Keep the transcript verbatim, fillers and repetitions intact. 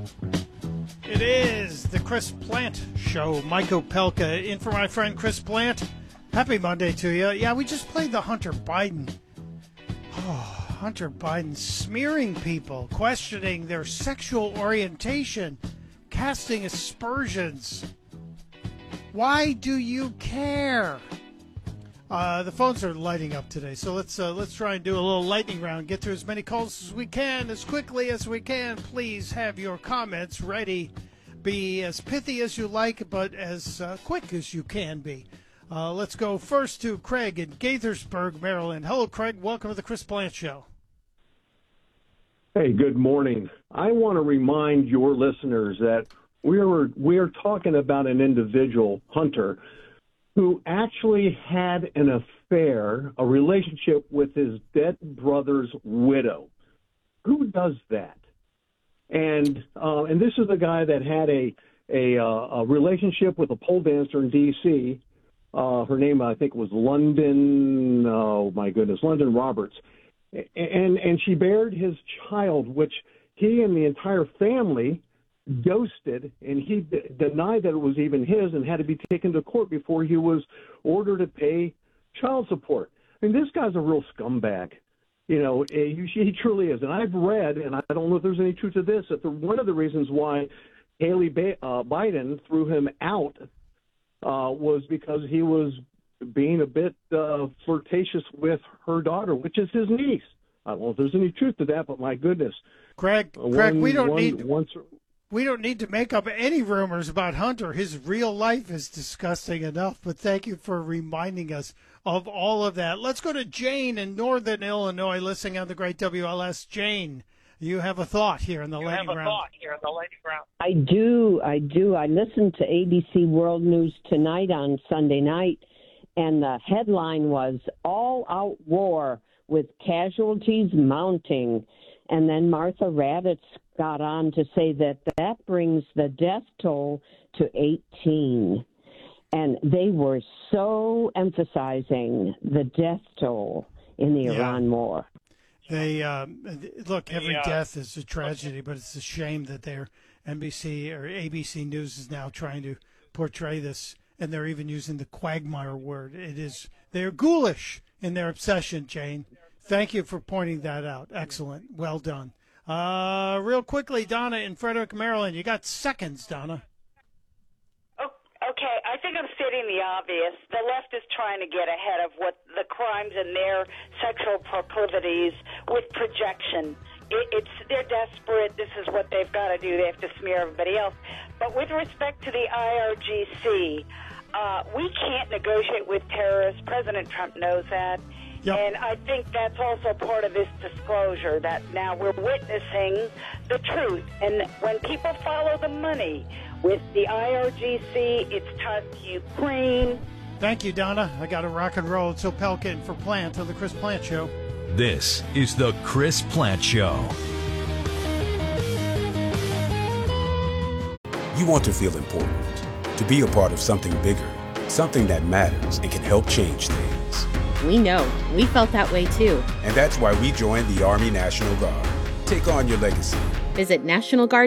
It is the Chris Plant Show. Mike Opelka in for my friend Chris Plant. Happy Monday to you. Yeah, we just played the Hunter Biden. Oh, Hunter Biden smearing people, questioning their sexual orientation, casting aspersions. Why do you care? Uh, the phones are lighting up today, so let's uh, let's try and do a little lightning round. Get through as many calls as we can, as quickly as we can. Please have your comments ready. Be as pithy as you like, but as uh, quick as you can be. Uh, let's go first to Craig in Gaithersburg, Maryland. Hello, Craig. Welcome to the Chris Plant Show. Hey, good morning. I want to remind your listeners that we are we are talking about an individual, Hunter, who actually had an affair, a relationship with his dead brother's widow. Who does that? And uh, and this is a guy that had a a, uh, a relationship with a pole dancer in D C. Uh, her name, I think, was London. Oh my goodness, London Roberts. And and she buried his child, which he and the entire family ghosted, and he d- denied that it was even his and had to be taken to court before he was ordered to pay child support. I mean, this guy's a real scumbag. You know, he, he truly is. And I've read, and I don't know if there's any truth to this, that the, one of the reasons why Haley ba- uh, Biden threw him out uh, was because he was being a bit uh, flirtatious with her daughter, which is his niece. I don't know if there's any truth to that, but my goodness. Craig, uh, Craig, one, we don't one, need... Once, We don't need to make up any rumors about Hunter. His real life is disgusting enough, but thank you for reminding us of all of that. Let's go to Jane in Northern Illinois, listening on the great W L S. Jane, you have a thought here in the you lightning have a round. thought here in the lightning round. I do, I do. I listened to A B C World News Tonight on Sunday night, and the headline was All-Out War with Casualties Mounting. And then Martha Raddatz got on to say that that brings the death toll to eighteen. And they were so emphasizing the death toll in the Yeah. Iran war. They um, look, every Yeah. death is a tragedy, but it's a shame that their N B C or A B C News is now trying to portray this, and they're even using the quagmire word. It is they're ghoulish in their obsession, Jane. Thank you for pointing that out. Excellent. Well done. Uh, real quickly, Donna in Frederick, Maryland. You got seconds, Donna. Oh, okay, I think I'm stating the obvious. The left is trying to get ahead of what the crimes and their sexual proclivities with projection. It, it's they're desperate. This is what they've got to do. They have to smear everybody else. But with respect to the I R G C, uh, we can't negotiate with terrorists. President Trump knows that. Yep. And I think that's also part of this disclosure, that now we're witnessing the truth. And when people follow the money with the I R G C, it's tied to Ukraine. Thank you, Donna. I got to rock and roll. It's Opelka in for Plant on the Chris Plant Show. This is the Chris Plant Show. You want to feel important, to be a part of something bigger, something that matters and can help change things. We know. We felt that way too. And that's why we joined the Army National Guard. Take on your legacy. Visit National Guard.